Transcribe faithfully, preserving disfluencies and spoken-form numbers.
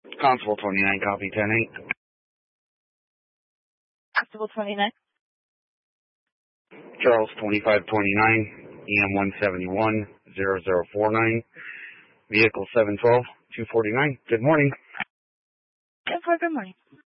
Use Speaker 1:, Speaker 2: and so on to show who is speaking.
Speaker 1: Constable twenty-nine, copy ten eight.
Speaker 2: Constable twenty-nine.
Speaker 1: Charles twenty-five twenty-nine, E M one seventy-one, zero zero four nine, vehicle seven twelve, two forty-nine. Good morning.
Speaker 2: Good morning.